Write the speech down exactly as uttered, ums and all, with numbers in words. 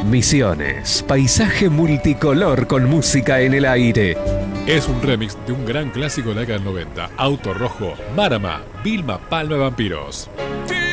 Misiones, paisaje multicolor con música en el aire. Es un remix de un gran clásico de la década del noventa. Auto Rojo, Marama, Vilma Palma Vampiros.